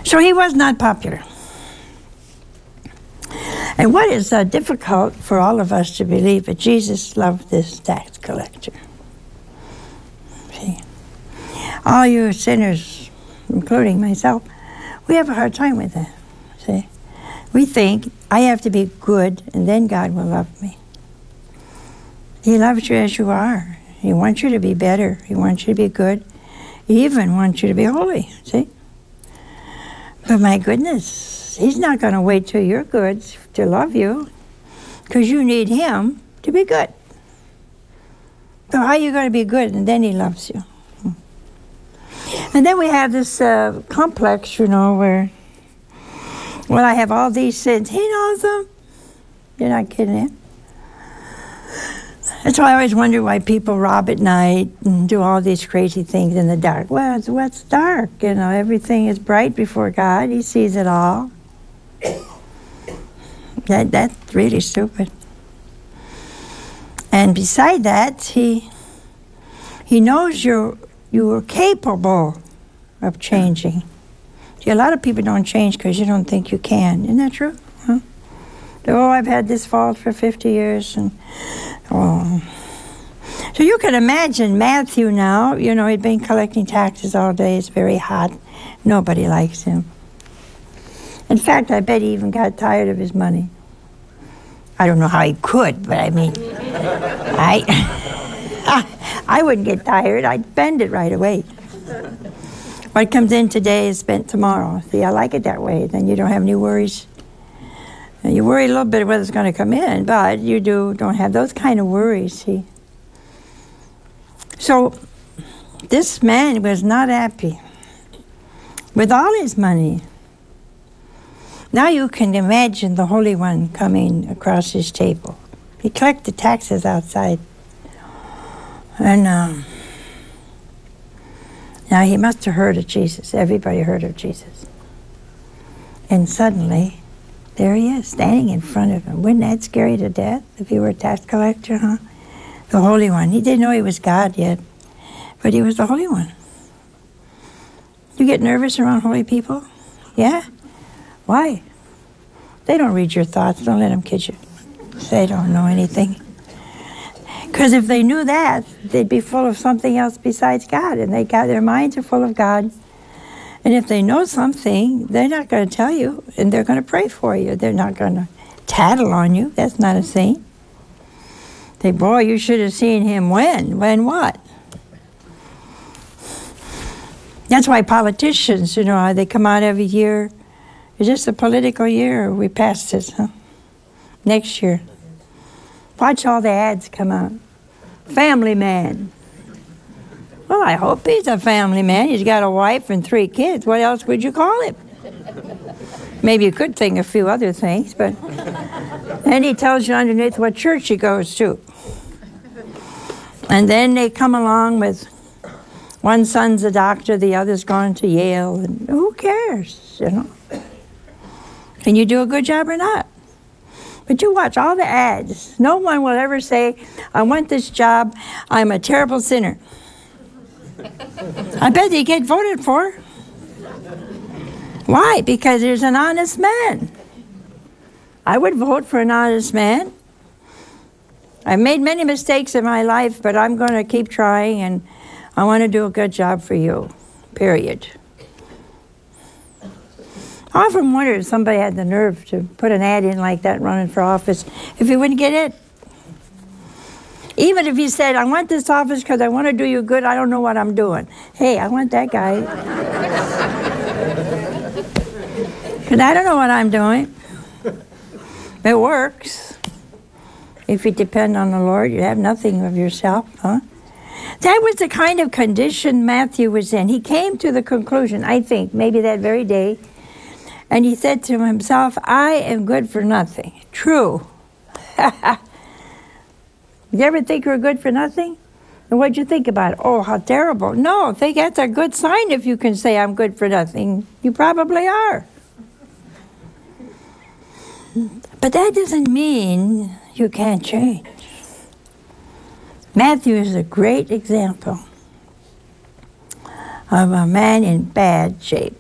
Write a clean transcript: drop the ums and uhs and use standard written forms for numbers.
So he was not popular. And what is difficult for all of us to believe that Jesus loved this tax collector. See? All you sinners, including myself, we have a hard time with that. See? We think, I have to be good, and then God will love me. He loves you as you are. He wants you to be better. He wants you to be good. He even wants you to be holy, see? But my goodness, he's not going to wait till you're good to love you, because you need him to be good. So how are you going to be good, and then he loves you? And then we have this complex, where, well, I have all these sins. He knows them. You're not kidding him. That's why I always wonder why people rob at night and do all these crazy things in the dark. Well, it's what's dark. Everything is bright before God. He sees it all. That's really stupid. And beside that, he knows you are capable of changing. See, a lot of people don't change because you don't think you can. Isn't that true? Huh? Oh, I've had this fault for 50 years. So you can imagine Matthew now, he'd been collecting taxes all day. It's very hot. Nobody likes him. In fact, I bet he even got tired of his money. I don't know how he could, but I mean, I wouldn't get tired. I'd spend it right away. What comes in today is spent tomorrow. See, I like it that way. Then you don't have any worries. You worry a little bit whether it's going to come in, but you don't have those kind of worries, see. So this man was not happy with all his money. Now you can imagine the Holy One coming across his table. He collected taxes outside. And now he must have heard of Jesus. Everybody heard of Jesus. And suddenly, there he is, standing in front of him. Wouldn't that scare you to death if he were a tax collector, huh? The Holy One. He didn't know he was God yet, but he was the Holy One. You get nervous around holy people? Yeah? Why? They don't read your thoughts. Don't let them kid you. They don't know anything. Because if they knew that, they'd be full of something else besides God, and their minds are full of God. And if they know something, they're not going to tell you, and they're going to pray for you. They're not going to tattle on you. That's not a saint. Say, boy, you should have seen him when. When what? That's why politicians, they come out every year. Is this a political year, or we passed it, huh? Next year. Watch all the ads come out. Family man. Well, I hope he's a family man. He's got a wife and 3 kids. What else would you call him? Maybe you could think a few other things, but then he tells you underneath what church he goes to. And then they come along with one son's a doctor, the other's gone to Yale, and who cares, Can you do a good job or not? But you watch all the ads. No one will ever say, I want this job, I'm a terrible sinner. I bet they get voted for. Why? Because there's an honest man. I would vote for an honest man. I've made many mistakes in my life, but I'm going to keep trying, and I want to do a good job for you, period. I often wonder if somebody had the nerve to put an ad in like that running for office, if he wouldn't get it. Even if he said, I want this office because I want to do you good, I don't know what I'm doing. Hey, I want that guy. Because I don't know what I'm doing. It works. If you depend on the Lord, you have nothing of yourself, huh? That was the kind of condition Matthew was in. He came to the conclusion, I think, maybe that very day, and he said to himself, I am good for nothing. True. You ever think you're good for nothing? And what'd you think about it? Oh, how terrible. No, I think that's a good sign if you can say I'm good for nothing. You probably are. But that doesn't mean you can't change. Matthew is a great example of a man in bad shape.